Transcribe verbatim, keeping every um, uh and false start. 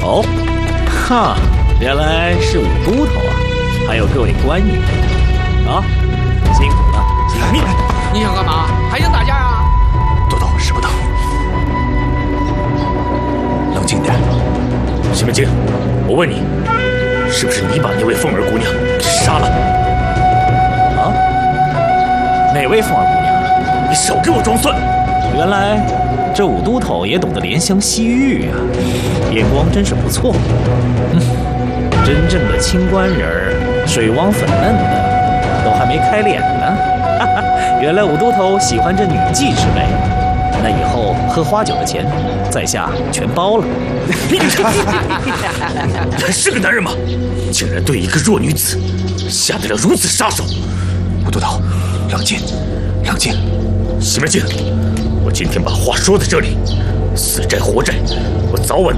哦，哈，原来是武都头啊！还有各位官员啊，辛苦了，请命！ 你想干嘛？还想打架啊？ 都头，使不得，冷静点。 西门庆，我问你，是不是你把那位凤儿姑娘给杀了？ 啊？哪位凤儿姑娘？ 你少给我装蒜！ 原来这武都头也懂得怜香惜玉啊，眼光真是不错。嗯，真正的清官人儿，水汪粉嫩的，都还没开脸呢。哈哈，原来武都头喜欢这女妓之类，那以后喝花酒的钱，在下全包了。 你还是个男人吗？竟然对一个弱女子下得了如此杀手！ 武都头，冷静，冷静。 西门庆，我今天把话说在这里，死债活债，我早晚